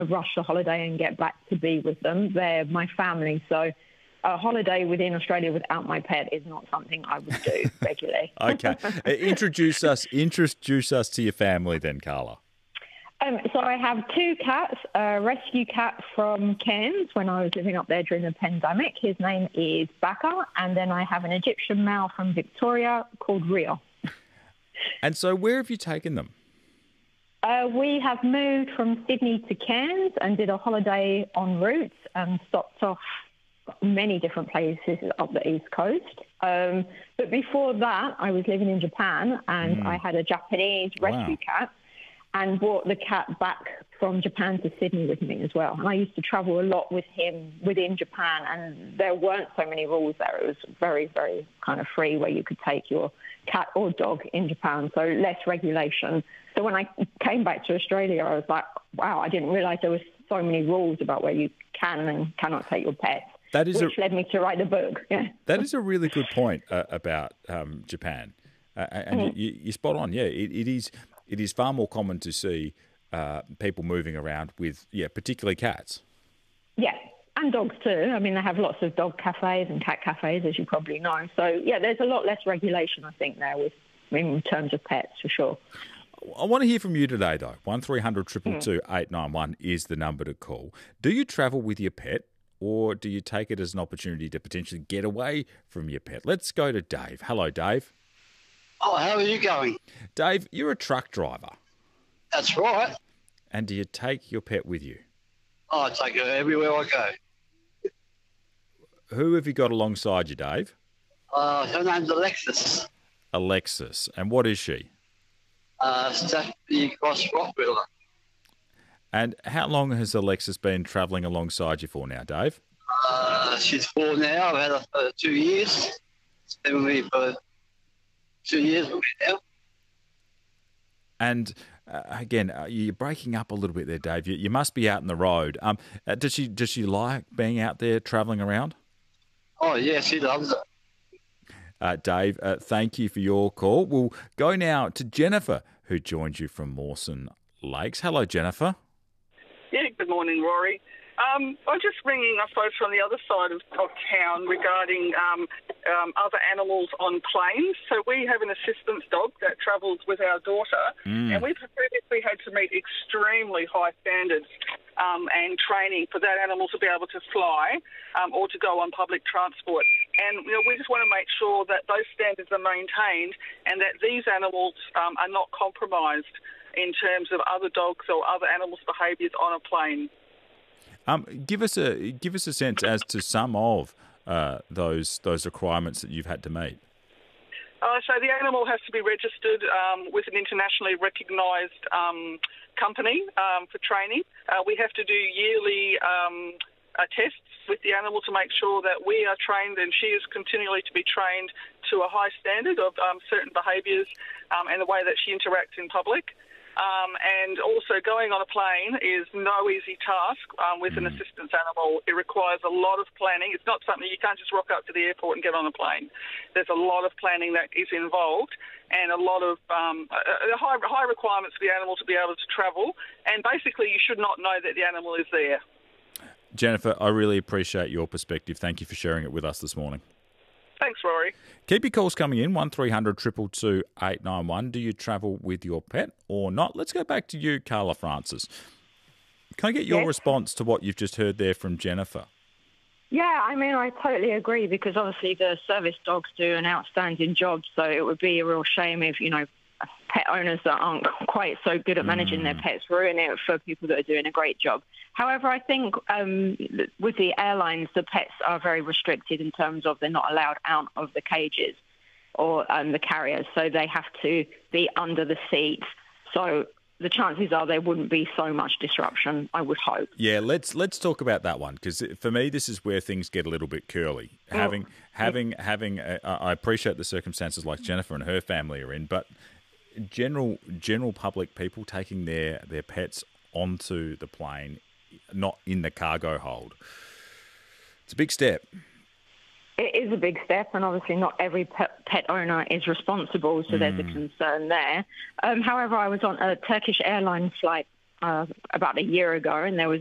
rush the holiday and get back to be with them. They're my family, so a holiday within Australia without my pet is not something I would do regularly. Okay. Introduce us to your family then, Carla. So I have two cats, a rescue cat from Cairns when I was living up there during the pandemic. His name is Baka. And then I have an Egyptian male from Victoria called Rio. And so where have you taken them? We have moved from Sydney to Cairns and did a holiday en route and stopped off many different places up the East Coast. But before that, I was living in Japan and I had a Japanese rescue cat and brought the cat back from Japan to Sydney with me as well. And I used to travel a lot with him within Japan, and there weren't so many rules there. It was very, very kind of free where you could take your cat or dog in Japan, so less regulation. So when I came back to Australia, I was like, wow, I didn't realise there was so many rules about where you can and cannot take your pets. Which led me to write the book. Yeah. That is a really good point about Japan. And you're spot on. Yeah, it is far more common to see people moving around with, particularly cats. Yeah, and dogs too. I mean, they have lots of dog cafes and cat cafes, as you probably know. So, yeah, there's a lot less regulation, I think, there in terms of pets, for sure. I want to hear from you today, though. 1300 222 891 is the number to call. Do you travel with your pet, or do you take it as an opportunity to potentially get away from your pet? Let's go to Dave. Hello, Dave. Oh, how are you going? Dave, you're a truck driver. That's right. And do you take your pet with you? Oh, I take her everywhere I go. Who have you got alongside you, Dave? Her name's Alexis. Alexis. And what is she? Staffy Cross Rottweiler. And how long has Alexis been travelling alongside you for now, Dave? She's 4 now. I've had her for 2 years. She's been with me for 2 years now. And again, you're breaking up a little bit there, Dave. You must be out in the road. Does she like being out there travelling around? Oh, yeah, she loves it. Dave, thank you for your call. We'll go now to Jennifer, who joins you from Mawson Lakes. Hello, Jennifer. Yeah, good morning, Rory. I'm just ringing, I suppose, from the other side of town regarding other animals on planes. So we have an assistance dog that travels with our daughter, and we've previously had to meet extremely high standards and training for that animal to be able to fly or to go on public transport. And we just want to make sure that those standards are maintained and that these animals are not compromised in terms of other dogs or other animals' behaviours on a plane. Give us a sense as to some of those requirements that you've had to meet. So the animal has to be registered with an internationally recognised company for training. We have to do yearly tests with the animal to make sure that we are trained and she is continually to be trained to a high standard of certain behaviours and the way that she interacts in public. And also going on a plane is no easy task with an assistance animal. It requires a lot of planning. It's not something you can't just rock up to the airport and get on a plane. There's a lot of planning that is involved and a lot of high requirements for the animal to be able to travel. And basically you should not know that the animal is there. Jennifer, I really appreciate your perspective. Thank you for sharing it with us this morning. Thanks, Rory. Keep your calls coming in, 1300 222 891. Do you travel with your pet or not? Let's go back to you, Carla Francis. Can I get your response to what you've just heard there from Jennifer? Yeah, I mean, I totally agree because obviously the service dogs do an outstanding job, so it would be a real shame if, pet owners that aren't quite so good at managing their pets ruin it for people that are doing a great job. However, I think with the airlines, the pets are very restricted in terms of they're not allowed out of the cages or the carriers, so they have to be under the seats. So the chances are there wouldn't be so much disruption, I would hope. Yeah, let's talk about that one because for me, this is where things get a little bit curly. I appreciate the circumstances like Jennifer and her family are in, but general public people taking their pets onto the plane, not in the cargo hold. It's a big step. It is a big step, and obviously not every pet owner is responsible, so there's a concern there. However, I was on a Turkish airline flight about a year ago, and there was